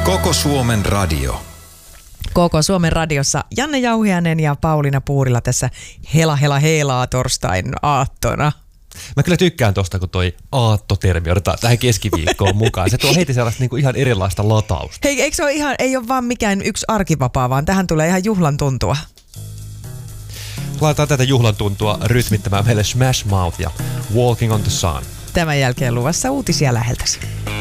Koko Suomen radio. Koko Suomen radiossa Janne Jauhiainen ja Pauliina Puurila tässä hela torstain aattona. Mä kyllä tykkään tosta, kun toi aattotermi otetaan tähän keskiviikkoon mukaan. Se tuo heti sellaista niinku ihan erilaista latausta. Hei, eikö se ole ihan, ei ole vaan mikään yksi arkivapaa, vaan tähän tulee ihan juhlan tuntua. Laitetaan tätä juhlan tuntua rytmittämään meille Smash Mouth ja Walking on the Sun. Tämän jälkeen luvassa uutisia läheltäsi.